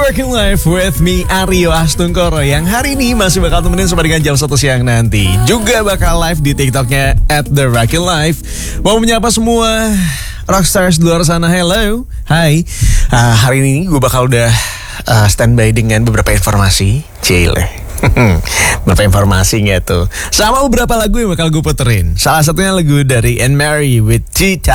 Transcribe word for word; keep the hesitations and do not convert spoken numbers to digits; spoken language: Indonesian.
Working Life with me, Aryo Astungkoro, yang hari ini masih bakal temenin sampai dengan jam satu siang nanti. Juga bakal live di TikToknya at The Working Life. Mau menyapa semua rockstars di luar sana, hello, hai. uh, Hari ini gue bakal udah uh, standby dengan beberapa informasi. Cile beberapa informasi gitu, sama beberapa lagu yang bakal gue puterin. Salah satunya lagu dari Anne Marie with Tita.